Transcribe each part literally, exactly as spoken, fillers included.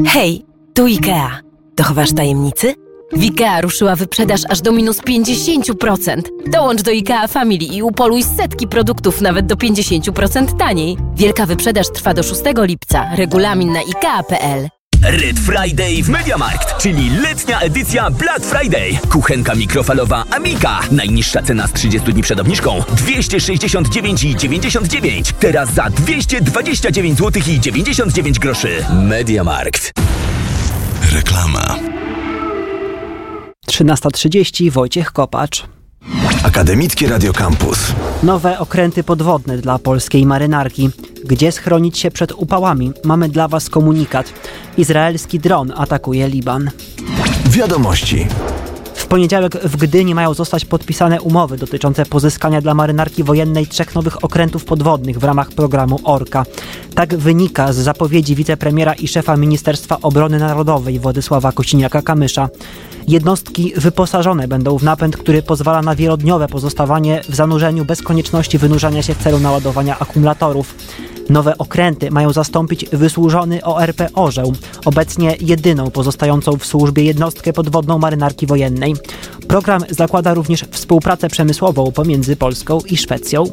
Hej, tu IKEA. Dochowasz tajemnicy? W IKEA ruszyła wyprzedaż aż do minus pięćdziesiąt procent. Dołącz do IKEA Family i upoluj setki produktów nawet do pięćdziesiąt procent taniej. Wielka wyprzedaż trwa do szóstego lipca. Regulamin na ikea kropka p l. Red Friday w MediaMarkt, czyli letnia edycja Black Friday. Kuchenka mikrofalowa Amika. Najniższa cena z trzydziestu dni przed obniżką dwieście sześćdziesiąt dziewięć złotych dziewięćdziesiąt dziewięć groszy. Teraz za dwieście dwadzieścia dziewięć złotych dziewięćdziesiąt dziewięć groszy. MediaMarkt. Reklama. trzynasta trzydzieści. Wojciech Kopacz. Akademickie Radio Campus. Nowe okręty podwodne dla polskiej marynarki. Gdzie schronić się przed upałami? Mamy dla Was komunikat. Izraelski dron atakuje Liban. Wiadomości. W poniedziałek w Gdyni mają zostać podpisane umowy dotyczące pozyskania dla marynarki wojennej trzech nowych okrętów podwodnych w ramach programu Orka. Tak wynika z zapowiedzi wicepremiera i szefa Ministerstwa Obrony Narodowej Władysława Kosiniaka-Kamysza. Jednostki wyposażone będą w napęd, który pozwala na wielodniowe pozostawanie w zanurzeniu bez konieczności wynurzania się w celu naładowania akumulatorów. Nowe okręty mają zastąpić wysłużony O R P Orzeł, obecnie jedyną pozostającą w służbie jednostkę podwodną marynarki wojennej. Program zakłada również współpracę przemysłową pomiędzy Polską i Szwecją.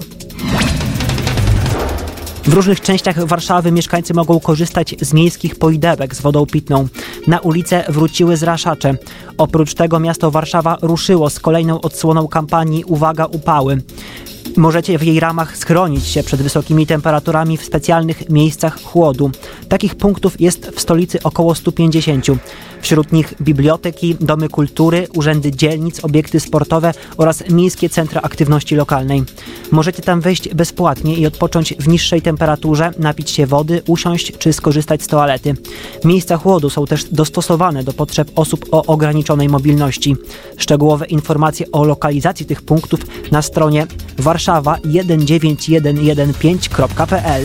W różnych częściach Warszawy mieszkańcy mogą korzystać z miejskich poidełek z wodą pitną. Na ulicę wróciły zraszacze. Oprócz tego miasto Warszawa ruszyło z kolejną odsłoną kampanii Uwaga upały. Możecie w jej ramach schronić się przed wysokimi temperaturami w specjalnych miejscach chłodu. Takich punktów jest w stolicy około sto pięćdziesiąt. Wśród nich biblioteki, domy kultury, urzędy dzielnic, obiekty sportowe oraz miejskie centra aktywności lokalnej. Możecie tam wejść bezpłatnie i odpocząć w niższej temperaturze, napić się wody, usiąść czy skorzystać z toalety. Miejsca chłodu są też dostosowane do potrzeb osób o ograniczonej mobilności. Szczegółowe informacje o lokalizacji tych punktów na stronie warszawa jeden dziewięć jeden jeden pięć kropka p l.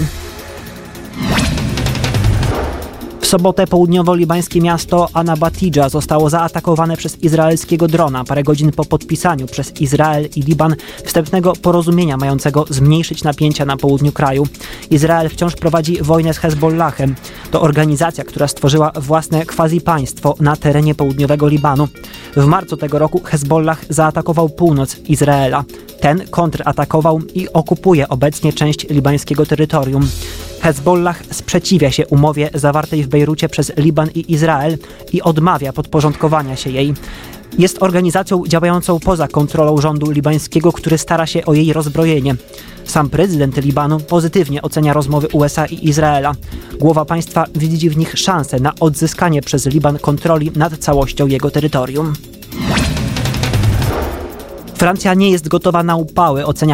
W sobotę południowo-libańskie miasto Anabatidża zostało zaatakowane przez izraelskiego drona parę godzin po podpisaniu przez Izrael i Liban wstępnego porozumienia mającego zmniejszyć napięcia na południu kraju. Izrael wciąż prowadzi wojnę z Hezbollahem. To organizacja, która stworzyła własne quasi-państwo na terenie południowego Libanu. W marcu tego roku Hezbollah zaatakował północ Izraela. Ten kontratakował i okupuje obecnie część libańskiego terytorium. Hezbollah sprzeciwia się umowie zawartej w Bejrucie przez Liban i Izrael i odmawia podporządkowania się jej. Jest organizacją działającą poza kontrolą rządu libańskiego, który stara się o jej rozbrojenie. Sam prezydent Libanu pozytywnie ocenia rozmowy U S A i Izraela. Głowa państwa widzi w nich szansę na odzyskanie przez Liban kontroli nad całością jego terytorium. Francja nie jest gotowa na upały, ocenia